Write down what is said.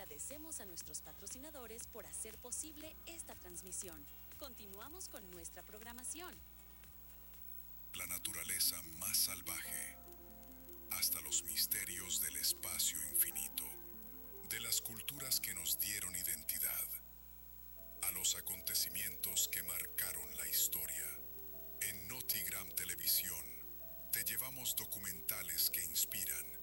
Agradecemos a nuestros patrocinadores por hacer posible esta transmisión. Continuamos con nuestra programación. La naturaleza más salvaje, hasta los misterios del espacio infinito, de las culturas que nos dieron identidad, a los acontecimientos que marcaron la historia. En Notigram Televisión te llevamos documentales que inspiran,